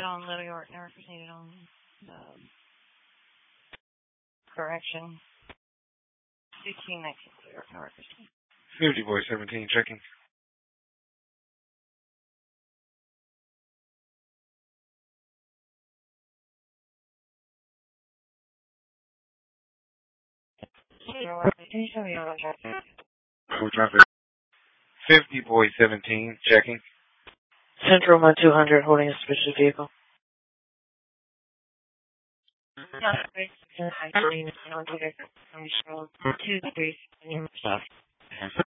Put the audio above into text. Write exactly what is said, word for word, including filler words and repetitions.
on Little York, never proceeded on um, correction. sixteen nineteen, Little York, never proceeded. fifty boy seventeen, checking. Can you show me on traffic? Road traffic. fifty boy seventeen, checking. Central one two hundred, holding a suspicious vehicle. Two, three,